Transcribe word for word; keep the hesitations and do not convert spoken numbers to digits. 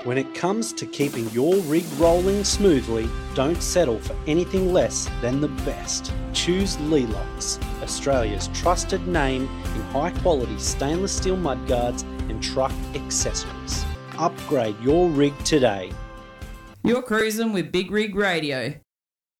When it comes to keeping your rig rolling smoothly, don't settle for anything less than the best. Choose Leelux, Australia's trusted name in high-quality stainless steel mudguards and truck accessories. Upgrade your rig today. You're cruising with Big Rig Radio.